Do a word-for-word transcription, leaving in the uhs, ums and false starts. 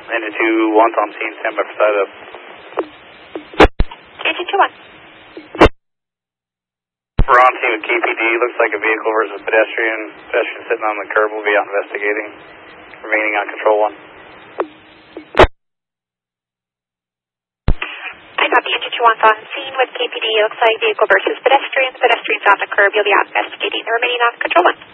Engine two one's on scene, stand by for side up. Engine two one. We're on scene with K P D. Looks like a vehicle versus pedestrian. Pedestrian sitting on the curb. We'll be out investigating. Remaining on control one. I got the engine two one's on scene with K P D. Looks like vehicle versus pedestrian. Pedestrian's on the curb. You'll be out investigating. Remaining on control one.